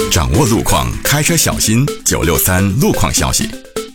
掌握路况，开车小心。963路况消息。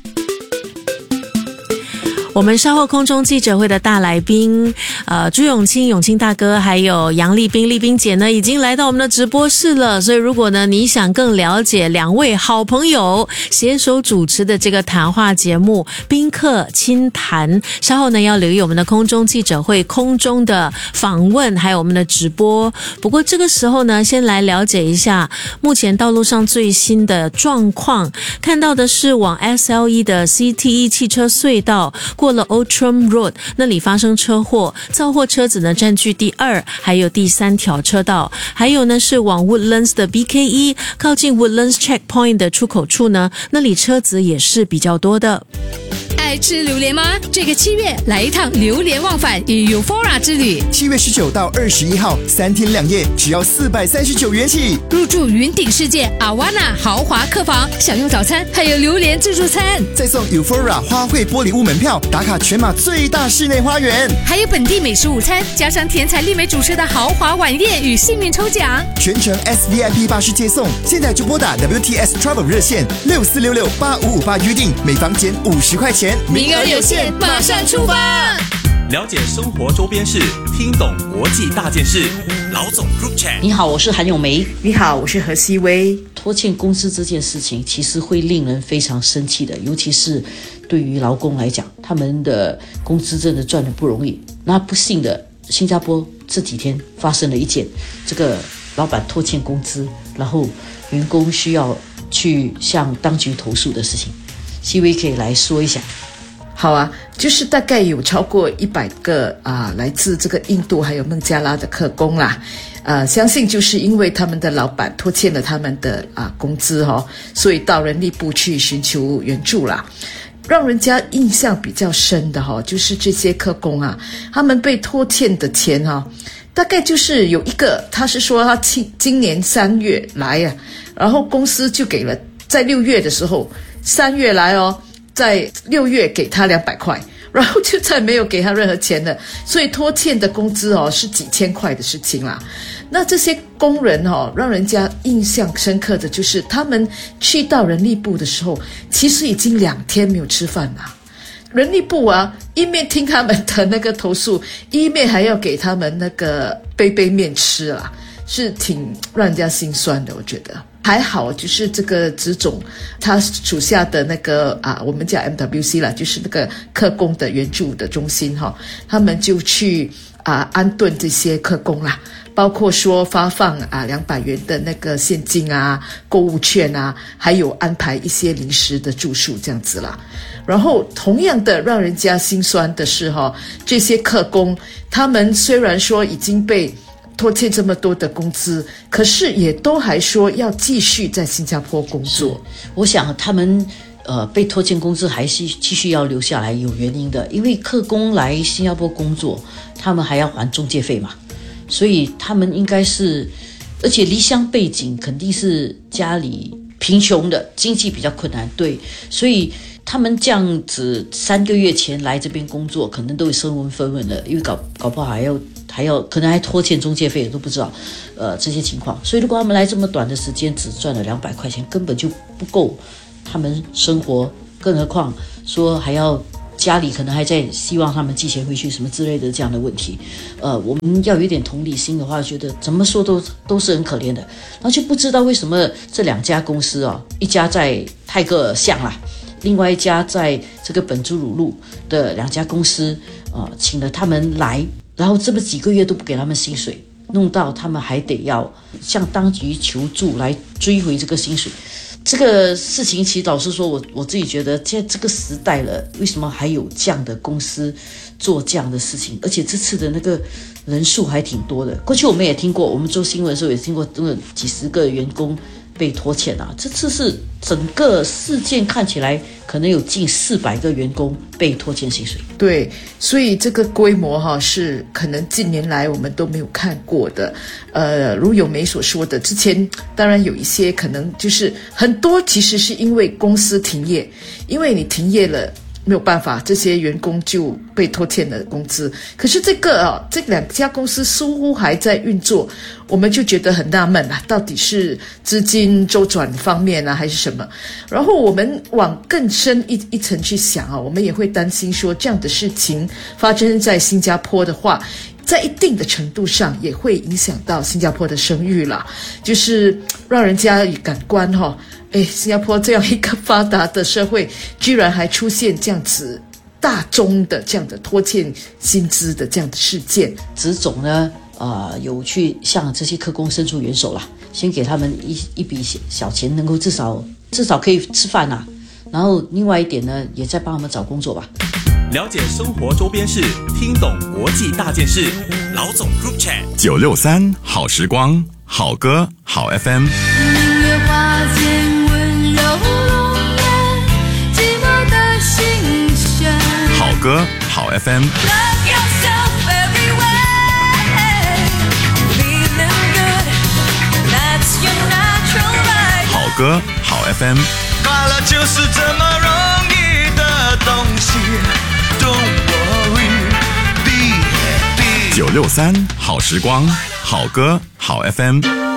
我们稍后空中记者会的大来宾，朱永清大哥，还有杨丽冰姐呢，已经来到我们的直播室了。所以如果呢你想更了解两位好朋友携手主持的这个谈话节目宾客亲谈，稍后呢要留意我们的空中记者会空中的访问，还有我们的直播。不过这个时候呢，先来了解一下目前道路上最新的状况。看到的是往 SLE 的 CTE 汽车隧道过了 Outram Road 那里发生车祸，造货车子呢占据第2还有第3条车道。还有呢是往 Woodlands 的 BK1 靠近 Woodlands Checkpoint 的出口处呢，那里车子也是比较多的。 爱吃榴莲吗？这个7月来一趟榴莲忘返与 Eufora 之旅。 7月19到21号3天2夜，只要439元起。 入住云顶世界 Awana 豪华客房，享用早餐，还有榴莲自助餐， 再送 Eufora 花卉玻璃屋门票，打卡全马最大室内花园， 还有本地美食午餐，加上甜彩丽美主持的豪华晚宴与幸运抽奖， 全程 SVIP 巴士接送。现在就拨打 WTS Travel 热线64668558预定，每房减50块钱， 名额有限，马上出发。 了解生活周边事，听懂国际大件事。老总 Group Chat。 你好，我是韩咏梅。 你好，我是何希薇。 拖欠工资这件事情其实会令人非常生气的，尤其是对于劳工来讲，他们的工资真的赚得不容易。那不幸的，新加坡这几天发生了一件这个老板拖欠工资，然后员工需要去向当局投诉的事情。希薇可以来说一下。 好啊，就是大概有超过100个来自这个印度还有孟加拉的客工啦，相信就是因为他们的老板拖欠了他们的工资所以到人力部去寻求援助啦。让人家印象比较深的就是这些客工他们被拖欠的钱大概就是有一个，他是说他今年3月来然后公司就给了，在6月的时候3月来在6月给他200块，然后就再没有给他任何钱了，所以拖欠的工资是几千块的事情啦。那这些工人让人家印象深刻的就是他们去到人力部的时候，其实已经2天没有吃饭了。人力部一面听他们的那个投诉，一面还要给他们那个杯面吃啦，是挺让人家心酸的，我觉得。还好就是这个职总他属下的那个我们讲 MWC 啦，就是那个客工的援助的中心他们就去安顿这些客工啦，包括说发放200元的那个现金购物券还有安排一些临时的住宿这样子啦。然后同样的让人家心酸的是这些客工他们虽然说已经被拖欠这么多的工资，可是也都还说要继续在新加坡工作。 我想他们被拖欠工资还是继续要留下来，有原因的，因为客工来新加坡工作，他们还要还中介费嘛，所以他们应该是，而且离乡背景肯定是家里贫穷的，经济比较困难，对，所以他们这样子3个月前来这边工作，可能都有身无分文了，因为搞不好还要可能还拖欠中介费都不知道，这些情况。所以如果他们来这么短的时间，只赚了200块钱，根本就不够他们生活，更何况说还要家里可能还在希望他们寄钱回去什么之类的这样的问题。我们要有一点同理心的话，觉得怎么说都是很可怜的。然后就不知道为什么这2家公司一家在泰戈巷啦，另外一家在这个本珠鲁路的2家公司请了他们来，然后这么几个月都不给他们薪水，弄到他们还得要向当局求助来追回这个薪水。这个事情其实老实说，我自己觉得现在这个时代了，为什么还有这样的公司做这样的事情？而且这次的那个人数还挺多的。过去我们也听过，我们做新闻的时候也听过几十个员工被拖欠这次是整个事件看起来可能有近400个员工被拖欠薪水。 对，所以这个规模是可能近年来我们都没有看过的。如咏梅所说的，之前当然有一些可能就是很多其实是因为公司停业，因为你停业了， 没有办法，这些员工就被拖欠了工资。可是这两家公司似乎还在运作，我们就觉得很纳闷啊，到底是资金周转方面啊，还是什么？然后我们往更深一层去想啊，我们也会担心说，这样的事情发生在新加坡的话，在一定的程度上也会影响到新加坡的声誉啦，就是让人家感官新加坡这样一个发达的社会，居然还出现这样子大宗的这样的拖欠薪资的这样的事件。 职总呢，有去向这些科工伸出援手啦，先给他们一笔小钱，能够至少可以吃饭啦。然后另外一点呢，也在帮他们找工作吧。 了解生活周边事，听懂国际大件事。老总 Group Chat 963好时光，好歌好 FM。好歌好 FM。好歌好 FM。 快乐就是这么容易的东西。Don't worry, be happy。 963好时光，好歌好 FM。